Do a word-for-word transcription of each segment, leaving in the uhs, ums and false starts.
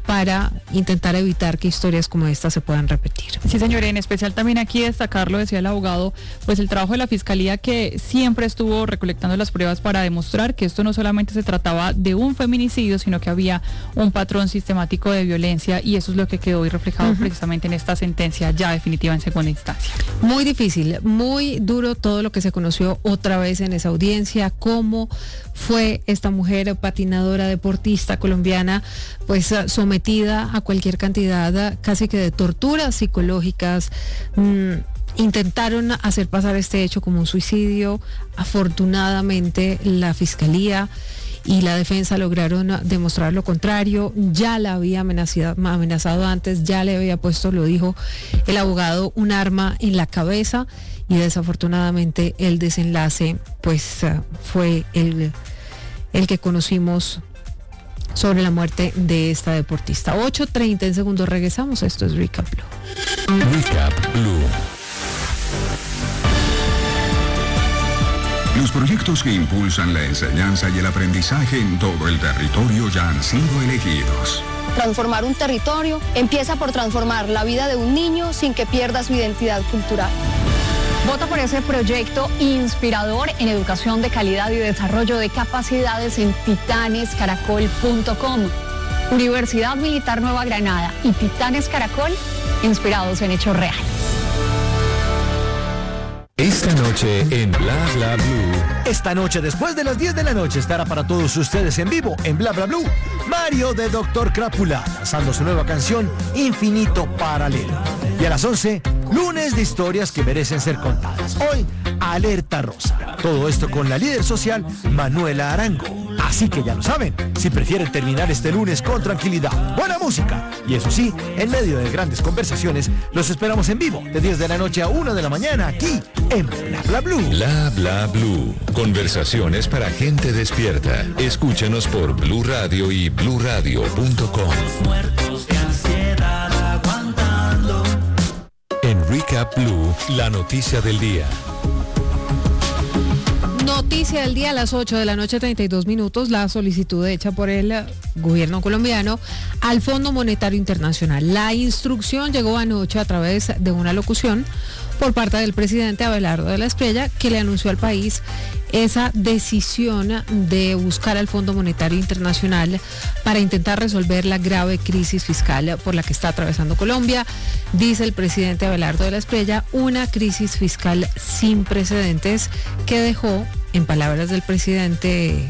para intentar evitar que historias como esta se puedan repetir. Sí, señor, en especial también aquí destacar, lo decía el abogado, pues el trabajo de la Fiscalía, que siempre estuvo recolectando las pruebas para demostrar que esto no solamente se trataba de un feminicidio, sino que había un patrón sistemático de violencia, y eso es lo que quedó hoy reflejado uh-huh. precisamente en esta sentencia ya definitiva en segunda instancia. Muy difícil, muy duro todo lo que se conoció otra vez en esa audiencia, cómo fue esta mujer patinadora, deportista colombiana, pues sometida a cualquier cantidad casi que de torturas psicológicas. Mm, intentaron hacer pasar este hecho como un suicidio. Afortunadamente la Fiscalía y la defensa lograron demostrar lo contrario. Ya la había amenazado, amenazado antes, ya le había puesto, lo dijo el abogado, un arma en la cabeza, y desafortunadamente el desenlace pues uh, fue el, el que conocimos sobre la muerte de esta deportista. ocho treinta en segundos, regresamos. Esto es Recap Blue. Recap Blue. Los proyectos que impulsan la enseñanza y el aprendizaje en todo el territorio ya han sido elegidos. Transformar un territorio empieza por transformar la vida de un niño sin que pierda su identidad cultural. Vota por ese proyecto inspirador en educación de calidad y desarrollo de capacidades en titanes caracol punto com. Universidad Militar Nueva Granada y Titanes Caracol, inspirados en hechos reales. Esta noche en Bla Bla Blue. Esta noche, después de las diez de la noche, estará para todos ustedes en vivo en Bla Bla Blue Mario de Doctor Crápula, lanzando su nueva canción Infinito Paralelo. Y a las once, lunes de historias que merecen ser contadas. Hoy, Alerta Rosa. Todo esto con la líder social Manuela Arango. Así que ya lo saben, si prefieren terminar este lunes con tranquilidad, buena música, y eso sí, en medio de grandes conversaciones, los esperamos en vivo de diez de la noche a una de la mañana aquí en Bla Bla Blue. Bla Bla Blue. Conversaciones para gente despierta. Escúchanos por Blue Radio y blue radio punto com. En Recap Blue, la noticia del día. Noticia del día a las ocho de la noche, treinta y dos minutos, la solicitud hecha por el gobierno colombiano al Fondo Monetario Internacional. La instrucción llegó anoche a través de una locución por parte del presidente Abelardo de la Espriella, que le anunció al país esa decisión de buscar al Fondo Monetario Internacional para intentar resolver la grave crisis fiscal por la que está atravesando Colombia. Dice el presidente Abelardo de la Espriella, una crisis fiscal sin precedentes que dejó, en palabras del presidente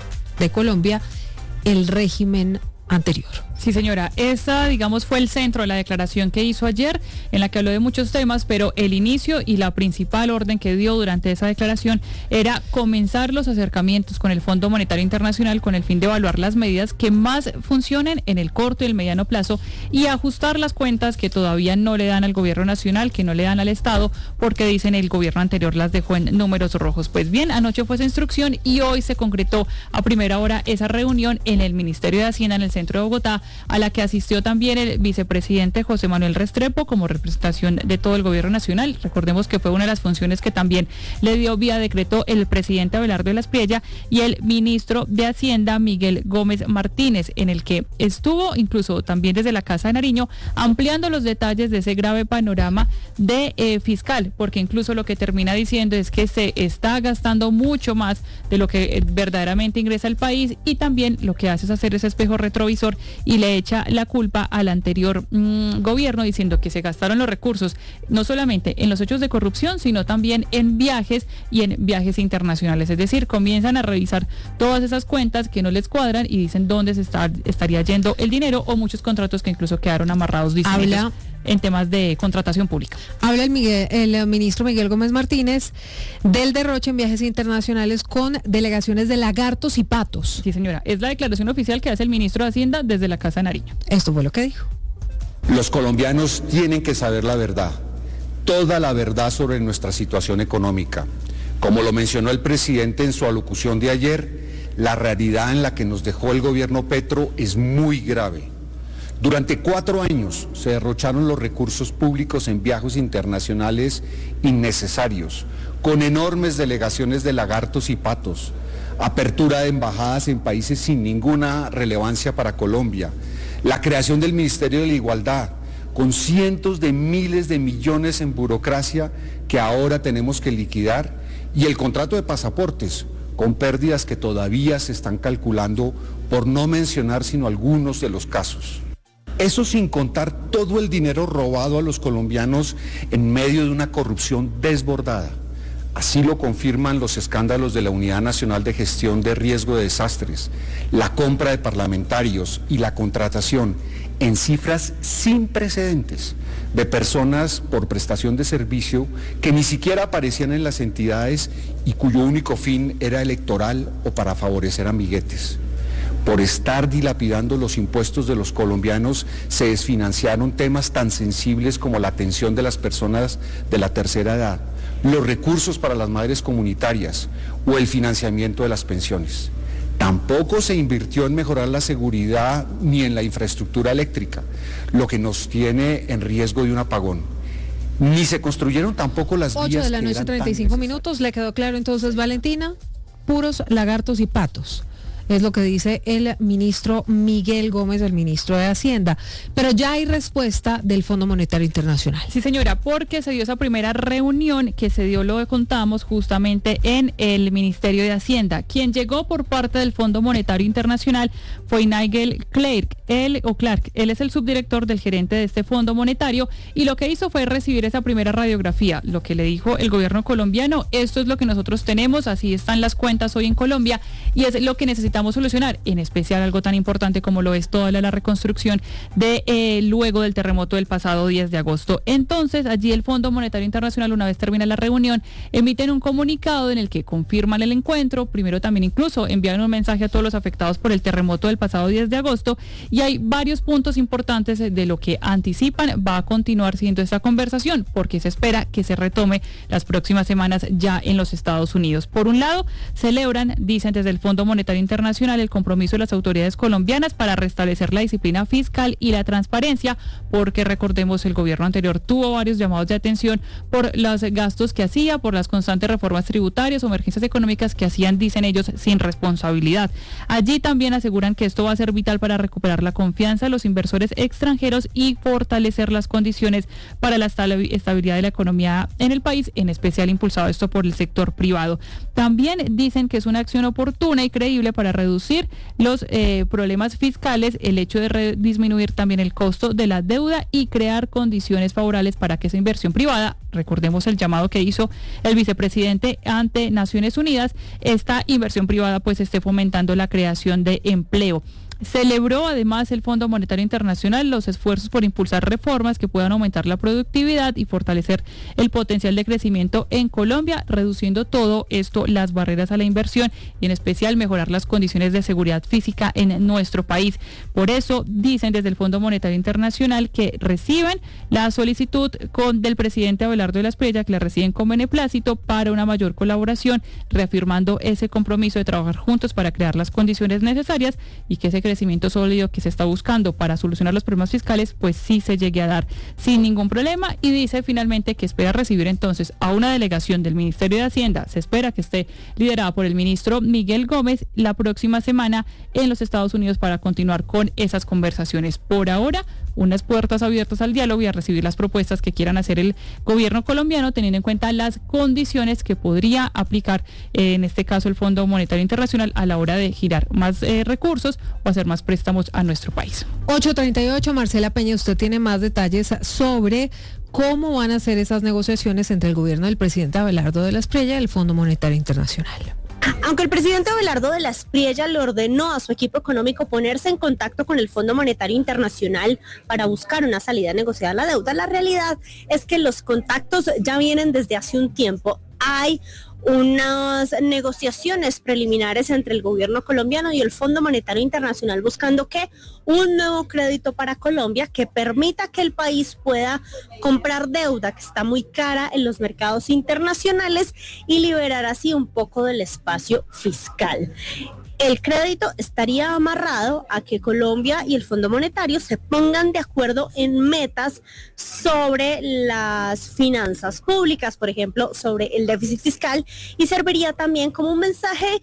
de Colombia, el régimen anterior. Sí, señora, esa, digamos, fue el centro de la declaración que hizo ayer, en la que habló de muchos temas, pero el inicio y la principal orden que dio durante esa declaración era comenzar los acercamientos con el Fondo Monetario Internacional con el fin de evaluar las medidas que más funcionen en el corto y el mediano plazo y ajustar las cuentas que todavía no le dan al gobierno nacional, que no le dan al Estado, porque dicen el gobierno anterior las dejó en números rojos. Pues bien, anoche fue esa instrucción y hoy se concretó a primera hora esa reunión en el Ministerio de Hacienda, en el centro de Bogotá, a la que asistió también el vicepresidente José Manuel Restrepo como representación de todo el gobierno nacional. Recordemos que fue una de las funciones que también le dio vía decreto el presidente Abelardo de la Espriella y el ministro de Hacienda Miguel Gómez Martínez, en el que estuvo incluso también desde la Casa de Nariño ampliando los detalles de ese grave panorama de eh, fiscal, porque incluso lo que termina diciendo es que se está gastando mucho más de lo que eh, verdaderamente ingresa al país, y también lo que hace es hacer ese espejo retrovisor y le echa la culpa al anterior mmm, gobierno, diciendo que se gastaron los recursos no solamente en los hechos de corrupción, sino también en viajes y en viajes internacionales. Es decir, comienzan a revisar todas esas cuentas que no les cuadran y dicen dónde se está, estaría yendo el dinero, o muchos contratos que incluso quedaron amarrados, dicen ellos, en temas de contratación pública. Habla el, Miguel, el ministro Miguel Gómez Martínez del derroche en viajes internacionales con delegaciones de lagartos y patos. Sí, señora, es la declaración oficial que hace el ministro de Hacienda desde la Casa de Nariño. Esto fue lo que dijo. Los colombianos tienen que saber la verdad, toda la verdad sobre nuestra situación económica. Como lo mencionó el presidente en su alocución de ayer, la realidad en la que nos dejó el gobierno Petro es muy grave. Durante cuatro años se derrocharon los recursos públicos en viajes internacionales innecesarios, con enormes delegaciones de lagartos y patos, apertura de embajadas en países sin ninguna relevancia para Colombia, La creación del Ministerio de la Igualdad, con cientos de miles de millones en burocracia que ahora tenemos que liquidar, y el contrato de pasaportes, con pérdidas que todavía se están calculando, por no mencionar sino algunos de los casos. Eso sin contar todo el dinero robado a los colombianos en medio de una corrupción desbordada. Así lo confirman los escándalos de la Unidad Nacional de Gestión de Riesgo de Desastres, la compra de parlamentarios y la contratación en cifras sin precedentes de personas por prestación de servicio que ni siquiera aparecían en las entidades y cuyo único fin era electoral o para favorecer amiguetes. Por estar dilapidando los impuestos de los colombianos, se desfinanciaron temas tan sensibles como la atención de las personas de la tercera edad, los recursos para las madres comunitarias o el financiamiento de las pensiones. Tampoco se invirtió en mejorar la seguridad ni en la infraestructura eléctrica, lo que nos tiene en riesgo de un apagón. Ni se construyeron tampoco las vías ocho de la noche, treinta y cinco minutos. ¿Le quedó claro entonces, Valentina? Puros lagartos y patos. Es lo que dice el ministro Miguel Gómez, el ministro de Hacienda. Pero ya hay respuesta del Fondo Monetario Internacional. Sí, señora, porque se dio esa primera reunión que se dio, lo contamos, justamente en el Ministerio de Hacienda. Quien llegó por parte del Fondo Monetario Internacional fue Nigel Clark, él, o Clark. Él es el subdirector del gerente de este Fondo Monetario, y lo que hizo fue recibir esa primera radiografía. Lo que le dijo el gobierno colombiano: esto es lo que nosotros tenemos, así están las cuentas hoy en Colombia, y es lo que necesitamos solucionar, en especial algo tan importante como lo es toda la, la reconstrucción de eh, luego del terremoto del pasado diez de agosto. Entonces, allí el Fondo Monetario Internacional, una vez termina la reunión, emiten un comunicado en el que confirman el encuentro. Primero también incluso envían un mensaje a todos los afectados por el terremoto del pasado diez de agosto, y hay varios puntos importantes de lo que anticipan va a continuar siendo esta conversación, porque se espera que se retome las próximas semanas ya en los Estados Unidos. Por un lado, celebran, dicen desde el Fondo Monetario Internacional, el compromiso de las autoridades colombianas para restablecer la disciplina fiscal y la transparencia, porque recordemos, el gobierno anterior tuvo varios llamados de atención por los gastos que hacía, por las constantes reformas tributarias o emergencias económicas que hacían, dicen ellos, sin responsabilidad. Allí también aseguran que esto va a ser vital para recuperar la confianza de los inversores extranjeros y fortalecer las condiciones para la estabilidad de la economía en el país, en especial impulsado esto por el sector privado. También dicen que es una acción oportuna y creíble para reducir los eh, problemas fiscales, el hecho de re- disminuir también el costo de la deuda y crear condiciones favorables para que esa inversión privada, recordemos el llamado que hizo el vicepresidente ante Naciones Unidas, esta inversión privada pues esté fomentando la creación de empleo. Celebró además el Fondo Monetario Internacional los esfuerzos por impulsar reformas que puedan aumentar la productividad y fortalecer el potencial de crecimiento en Colombia, reduciendo todo esto las barreras a la inversión y en especial mejorar las condiciones de seguridad física en nuestro país. Por eso dicen desde el Fondo Monetario Internacional que reciben la solicitud con, del presidente Abelardo de la Espriella, que la reciben con beneplácito para una mayor colaboración, reafirmando ese compromiso de trabajar juntos para crear las condiciones necesarias y que ese crecimiento sólido que se está buscando para solucionar los problemas fiscales, pues sí se llegue a dar sin ningún problema. Y dice finalmente que espera recibir entonces a una delegación del Ministerio de Hacienda, se espera que esté liderada por el ministro Miguel Gómez, la próxima semana en los Estados Unidos para continuar con esas conversaciones. Por ahora, unas puertas abiertas al diálogo y a recibir las propuestas que quieran hacer el gobierno colombiano, teniendo en cuenta las condiciones que podría aplicar, eh, en este caso el Fondo Monetario Internacional, a la hora de girar más eh, recursos o hacer más préstamos a nuestro país. ocho treinta y ocho, Marcela Peña, usted tiene más detalles sobre cómo van a ser esas negociaciones entre el gobierno del presidente Abelardo de la Espriella y el Fondo Monetario Internacional. Aunque el presidente Abelardo de la Espriella le ordenó a su equipo económico ponerse en contacto con el Fondo Monetario Internacional para buscar una salida negociada a la deuda, la realidad es que los contactos ya vienen desde hace un tiempo. Hay unas negociaciones preliminares entre el gobierno colombiano y el Fondo Monetario Internacional buscando que un nuevo crédito para Colombia que permita que el país pueda comprar deuda que está muy cara en los mercados internacionales y liberar así un poco del espacio fiscal. El crédito estaría amarrado a que Colombia y el Fondo Monetario se pongan de acuerdo en metas sobre las finanzas públicas, por ejemplo, sobre el déficit fiscal, y serviría también como un mensaje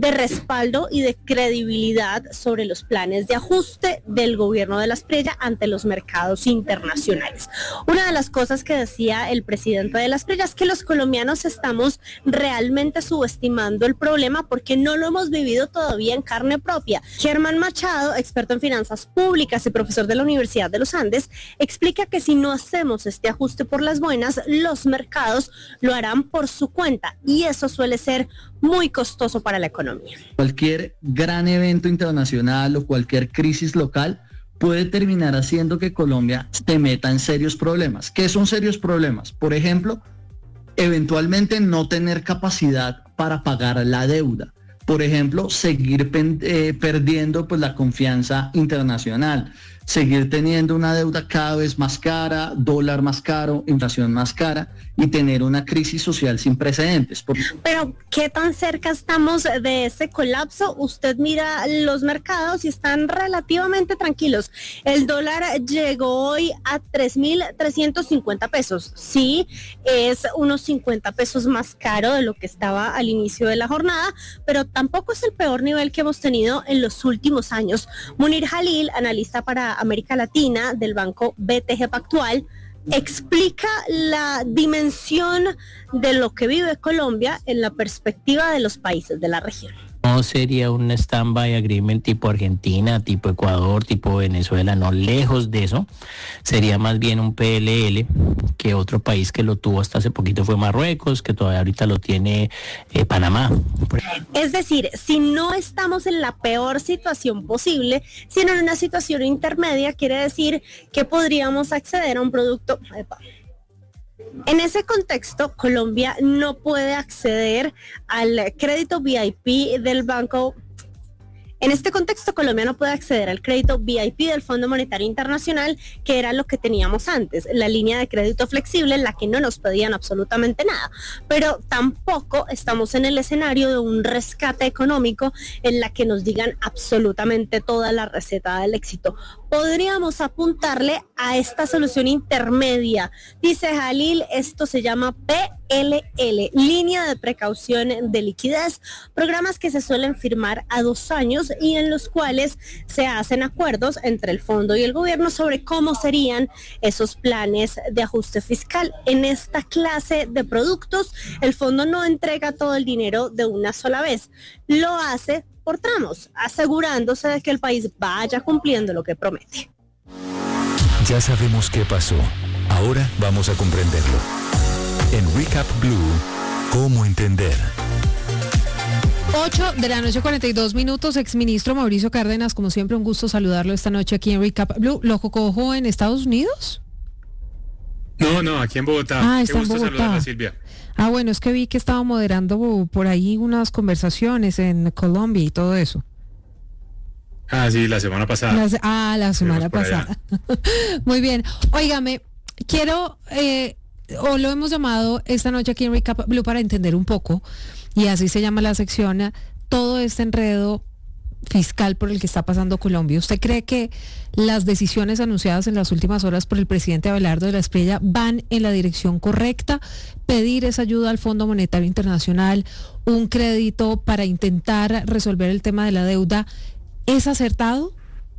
de respaldo y de credibilidad sobre los planes de ajuste del gobierno de la Espriella ante los mercados internacionales. Una de las cosas que decía el presidente de la Espriella es que los colombianos estamos realmente subestimando el problema porque no lo hemos vivido todavía en carne propia. Germán Machado, experto en finanzas públicas y profesor de la Universidad de los Andes, explica que si no hacemos este ajuste por las buenas, los mercados lo harán por su cuenta y eso suele ser muy costoso para la economía. Cualquier gran evento internacional o cualquier crisis local puede terminar haciendo que Colombia se meta en serios problemas. ¿Qué son serios problemas? Por ejemplo, eventualmente no tener capacidad para pagar la deuda. Por ejemplo, seguir eh, perdiendo pues, la confianza internacional, seguir teniendo una deuda cada vez más cara, dólar más caro, inflación más cara y tener una crisis social sin precedentes. Pero, ¿qué tan cerca estamos de ese colapso? Usted mira los mercados y están relativamente tranquilos. El dólar llegó hoy a tres mil trescientos cincuenta pesos. Sí, es unos cincuenta pesos más caro de lo que estaba al inicio de la jornada, pero tampoco es el peor nivel que hemos tenido en los últimos años. Munir Jalil, analista para América Latina del banco B T G Pactual, explica la dimensión de lo que vive Colombia en la perspectiva de los países de la región. No sería un stand-by agreement tipo Argentina, tipo Ecuador, tipo Venezuela, no, lejos de eso. Sería más bien un P L L, que otro país que lo tuvo hasta hace poquito fue Marruecos, que todavía ahorita lo tiene eh, Panamá. Es decir, si no estamos en la peor situación posible, sino en una situación intermedia, quiere decir que podríamos acceder a un producto... Epa. En ese contexto, Colombia no puede acceder al crédito V I P del banco. En este contexto, Colombia no puede acceder al crédito V I P del Fondo Monetario Internacional, que era lo que teníamos antes, la línea de crédito flexible en la que no nos pedían absolutamente nada. Pero tampoco estamos en el escenario de un rescate económico en la que nos digan absolutamente toda la receta del éxito. Podríamos apuntarle a esta solución intermedia. Dice Jalil, esto se llama P L L, línea de precaución de liquidez, programas que se suelen firmar a dos años y en los cuales se hacen acuerdos entre el fondo y el gobierno sobre cómo serían esos planes de ajuste fiscal. En esta clase de productos, el fondo no entrega todo el dinero de una sola vez, lo hace por tramos, asegurándose de que el país vaya cumpliendo lo que promete. Ya sabemos qué pasó. Ahora vamos a comprenderlo. En Recap Blue, ¿cómo entender? ocho de la noche, cuarenta y dos minutos. Exministro Mauricio Cárdenas, como siempre, un gusto saludarlo esta noche aquí en Recap Blue. ¿Lo cojo en Estados Unidos? No, no, aquí en Bogotá. Ah, Qué está gusto en Bogotá. saludarla, Silvia. Ah, bueno, es que vi que estaba moderando por ahí unas conversaciones en Colombia y todo eso. Ah, sí, la semana pasada. Las, ah, la semana pasada. Muy bien. Óigame, quiero, eh, o lo hemos llamado esta noche aquí en Recap Blue para entender un poco, y así se llama la sección, todo este enredo fiscal por el que está pasando Colombia. ¿Usted cree que las decisiones anunciadas en las últimas horas por el presidente Abelardo de la Espriella van en la dirección correcta? Pedir esa ayuda al Fondo Monetario Internacional, un crédito para intentar resolver el tema de la deuda, ¿es acertado?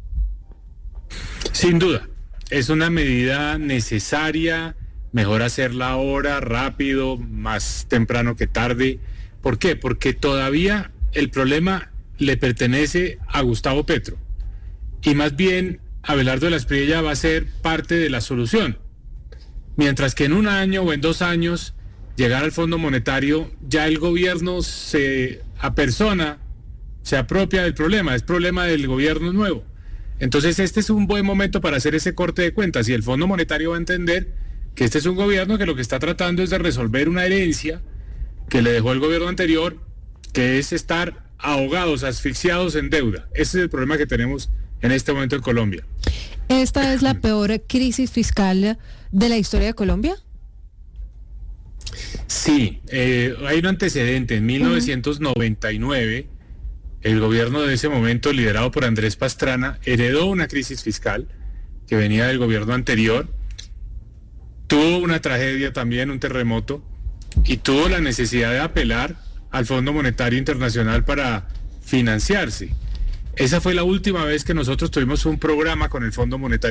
Sin duda, es una medida necesaria, mejor hacerla ahora, rápido, más temprano que tarde. ¿Por qué? Porque todavía el problema le pertenece a Gustavo Petro y más bien Abelardo de la Espriella va a ser parte de la solución, mientras que en un año o en dos años llegar al Fondo Monetario ya el gobierno se apersona, se apropia del problema, es problema del gobierno nuevo. Entonces este es un buen momento para hacer ese corte de cuentas y el Fondo Monetario va a entender que este es un gobierno que lo que está tratando es de resolver una herencia que le dejó el gobierno anterior, que es estar ahogados, asfixiados en deuda. Ese es el problema que tenemos en este momento en Colombia. ¿Esta es la peor crisis fiscal de la historia de Colombia? Sí, eh, hay un antecedente. En mil novecientos noventa y nueve, el gobierno de ese momento, liderado por Andrés Pastrana, heredó una crisis fiscal que venía del gobierno anterior, tuvo una tragedia también, un terremoto, y tuvo la necesidad de apelar al Fondo Monetario Internacional para financiarse. Esa fue la última vez que nosotros tuvimos un programa con el Fondo Monetario